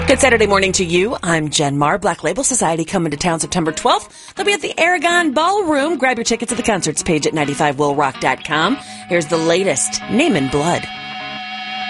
Good Saturday morning to you. I'm Jen Marr. Black Label Society coming to town September 12th. They'll be at the Aragon Ballroom. Grab your tickets at the concerts page at 95willrock.com. Here's the latest, Name in Blood.